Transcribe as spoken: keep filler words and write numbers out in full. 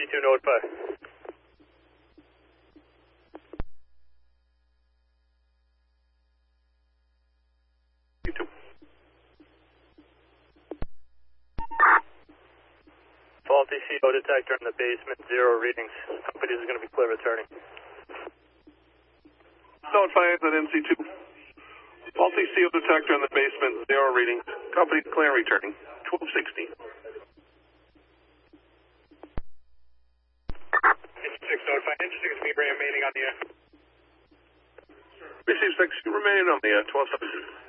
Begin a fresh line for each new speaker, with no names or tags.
two notify. Faulty C O detector in the basement, zero readings. Companies are going to be clear returning.
Notify at M C two. Faulty C O detector in the basement, zero readings. Company clear returning. twelve sixty.
six notify. Engine six remaining on the air.
Receive six remaining on the air. twelve seventy.